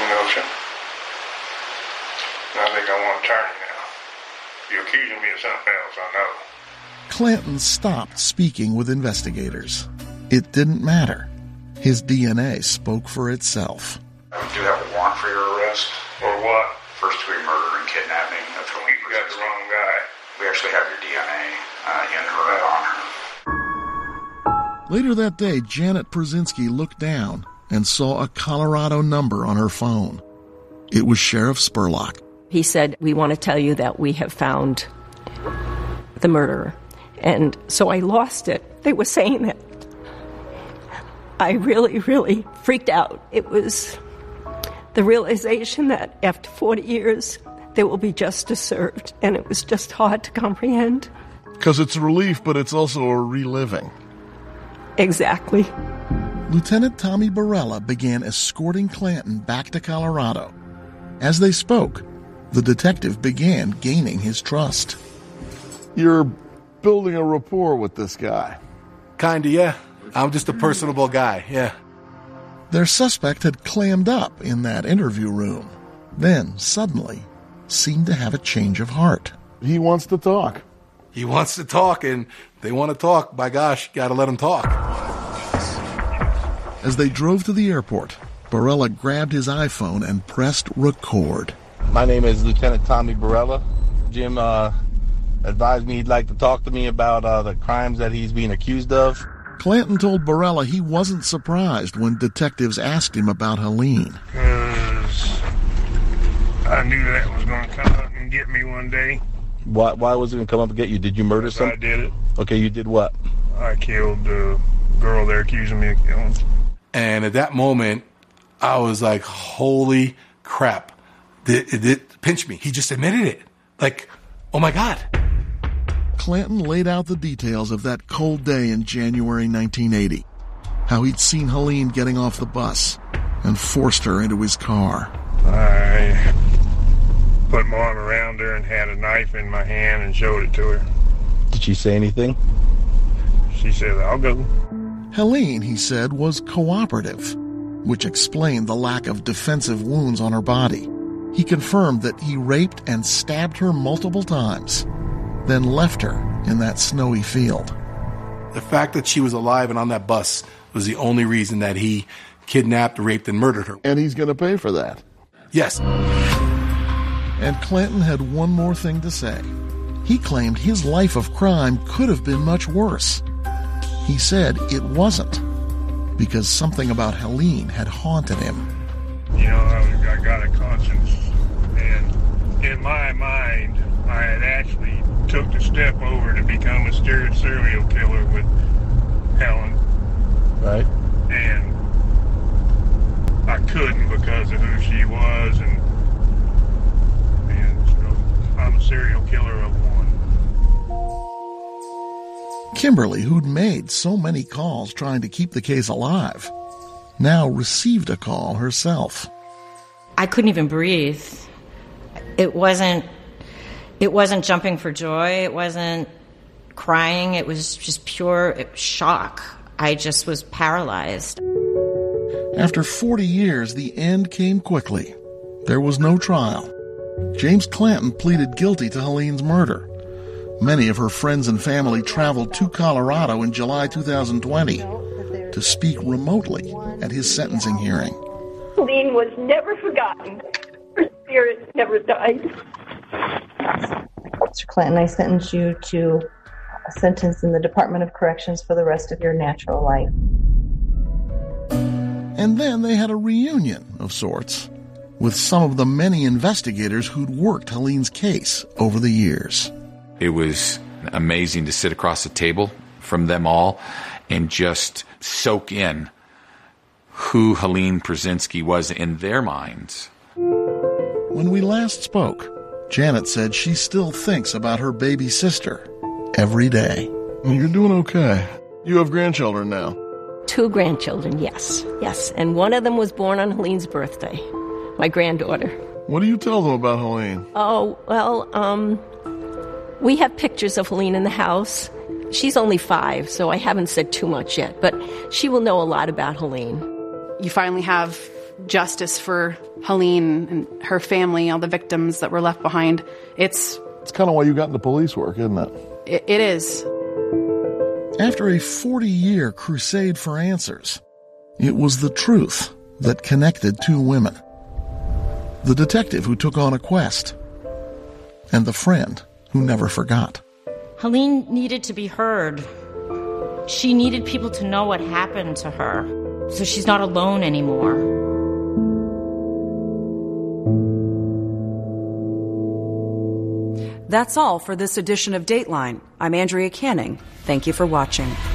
You know, I think I want to turn you now. You're accusing me of something else, I know. Clanton stopped speaking with investigators. It didn't matter. His DNA spoke for itself. We do have a warrant for your arrest. For what? First-degree murder and kidnapping. That's what You got the wrong guy. We actually have your DNA in her and on her. Later that day, Janet Pruszynski looked down and saw a Colorado number on her phone. It was Sheriff Spurlock. He said, "We want to tell you that we have found the murderer." And so I lost it. They were saying that. I really, really freaked out. It was the realization that after 40 years, there will be justice served. And it was just hard to comprehend. Because it's a relief, but it's also a reliving. Exactly. Lieutenant Tommy Barella began escorting Clanton back to Colorado. As they spoke, the detective began gaining his trust. You're building a rapport with this guy. Kinda, yeah. I'm just a personable guy, yeah. Their suspect had clammed up in that interview room, then suddenly seemed to have a change of heart. He wants to talk. He wants to talk, and they want to talk. By gosh, gotta let him talk. As they drove to the airport, Barella grabbed his iPhone and pressed record. My name is Lieutenant Tommy Barella. Jim advised me he'd like to talk to me about the crimes that he's being accused of. Clanton told Barella he wasn't surprised when detectives asked him about Helene. Because I knew that was going to come up and get me one day. Why was it going to come up and get you? Did you murder someone? I did it. Okay, you did what? I killed the girl they're accusing me of killing. And at that moment, I was like, holy crap. It pinched me. He just admitted it. Like, oh my God. Clanton laid out the details of that cold day in January 1980. How he'd seen Helene getting off the bus and forced her into his car. I put my arm around her and had a knife in my hand and showed it to her. Did she say anything? She said, "I'll go." Helene, he said, was cooperative, which explained the lack of defensive wounds on her body. He confirmed that he raped and stabbed her multiple times, then left her in that snowy field. The fact that she was alive and on that bus was the only reason that he kidnapped, raped, and murdered her. And he's going to pay for that. Yes. And Clanton had one more thing to say. He claimed his life of crime could have been much worse. He said it wasn't, because something about Helene had haunted him. You know, I got a conscience, and in my mind, I had actually took the step over to become a serial killer with Helen. Right. And I couldn't because of who she was, and so I'm a serial killer of one. Kimberly, who'd made so many calls trying to keep the case alive, now received a call herself. I couldn't even breathe. It wasn't jumping for joy. It wasn't crying. It was just pure shock. I just was paralyzed. After 40 years, the end came quickly. There was no trial. James Clanton pleaded guilty to Helene's murder. Many of her friends and family traveled to Colorado in July 2020 to speak remotely at his sentencing hearing. Helene was never forgotten. Her spirit never died. Mr. Clanton, I sentence you to a sentence in the Department of Corrections for the rest of your natural life. And then they had a reunion of sorts with some of the many investigators who'd worked Helene's case over the years. It was amazing to sit across the table from them all and just soak in who Helene Pruszynski was in their minds. When we last spoke, Janet said she still thinks about her baby sister every day. You're doing okay. You have grandchildren now. 2 grandchildren, yes. And one of them was born on Helene's birthday, my granddaughter. What do you tell them about Helene? Oh, well, we have pictures of Helene in the house. She's only 5, so I haven't said too much yet, but she will know a lot about Helene. You finally have justice for Helene and her family, all the victims that were left behind. It's kind of why you got into police work, isn't it? It is. After a 40-year crusade for answers, it was the truth that connected two women. The detective who took on a quest, and the friend who never forgot. Helene needed to be heard. She needed people to know what happened to her, so she's not alone anymore. That's all for this edition of Dateline. I'm Andrea Canning. Thank you for watching.